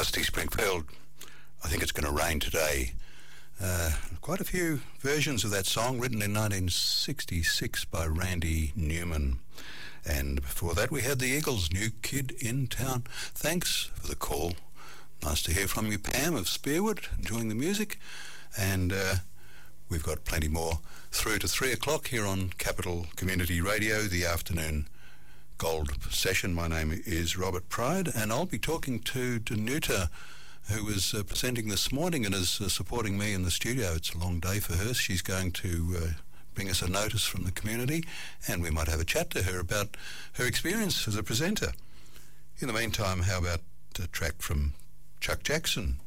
Dusty Springfield. I think it's going to rain today. Quite a few versions of that song written in 1966 by Randy Newman. And before that we had the Eagles, New Kid in Town. Thanks for the call. Nice to hear from you, Pam of Spearwood, enjoying the music. And we've got plenty more through to 3 o'clock here on Capital Community Radio, the afternoon Gold session. My name is Robert Pride, and I'll be talking to Danuta, who was presenting this morning and is supporting me in the studio. It's a long day for her. She's going to bring us a notice from the community, and we might have a chat to her about her experience as a presenter. In the meantime, how about a track from Chuck Jackson?